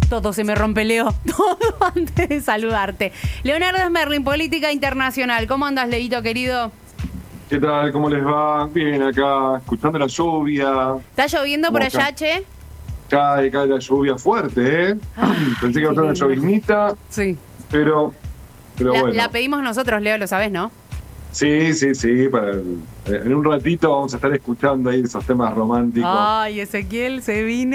Todo se me rompe, Leo. Todo antes de saludarte. Leonardo Smerling, Política Internacional. ¿Cómo andas, Leito, querido? ¿Qué tal? ¿Cómo les va? Bien, acá, escuchando la lluvia. ¿Está lloviendo por allá, Acá che? cae la lluvia fuerte, ¿eh? Pensé que iba a ser una lloviznita, Sí. pero bueno. La pedimos nosotros, Leo, lo sabés, ¿no? Sí. En un ratito vamos a estar escuchando ahí esos temas románticos. Ay, Ezequiel se vino.